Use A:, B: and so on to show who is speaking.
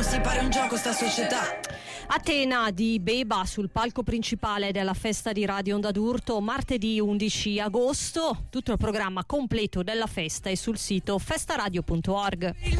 A: si pare un gioco sta società.
B: Atena di Beba sul palco principale della festa di Radio Onda d'Urto martedì 11 agosto. Tutto il programma completo della festa è sul sito festaradio.org.